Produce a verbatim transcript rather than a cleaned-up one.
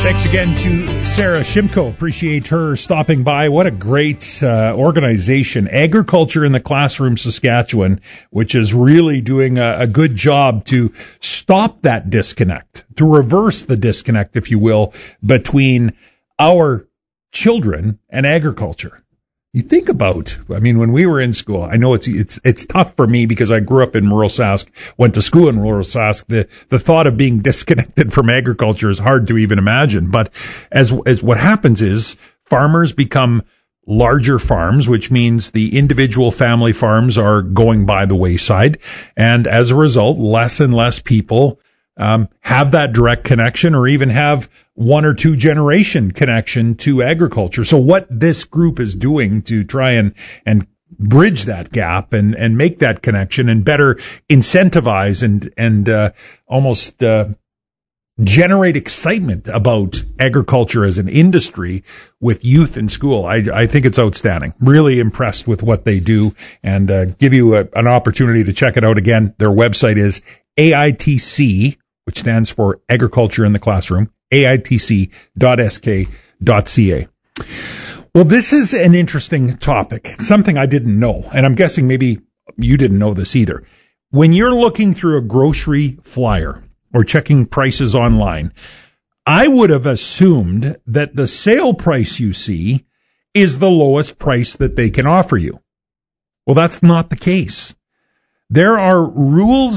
Thanks again to Sarah Shimko. Appreciate her stopping by. What a great uh, organization, Agriculture in the Classroom Saskatchewan, which is really doing a, a good job to stop that disconnect, to reverse the disconnect, if you will, between our children and agriculture. You think about, I mean, when we were in school, I know it's it's it's tough for me because I grew up in rural Sask, went to school in rural Sask. The the thought of being disconnected from agriculture is hard to even imagine. But as as what happens is farmers become larger farms, which means the individual family farms are going by the wayside, and as a result, less and less people Um, have that direct connection or even have one or two generation connection to agriculture. So what this group is doing to try and, and bridge that gap and, and make that connection and better incentivize and, and, uh, almost, uh, generate excitement about agriculture as an industry with youth in school. I, I think it's outstanding. Really impressed with what they do, and uh, give you a, an opportunity to check it out again. Their website is A I T C, which stands for Agriculture in the Classroom, A I T C dot S K dot C A. Well, this is an interesting topic. It's something I didn't know, and I'm guessing maybe you didn't know this either. When you're looking through a grocery flyer or checking prices online, I would have assumed that the sale price you see is the lowest price that they can offer you. Well, that's not the case. There are rules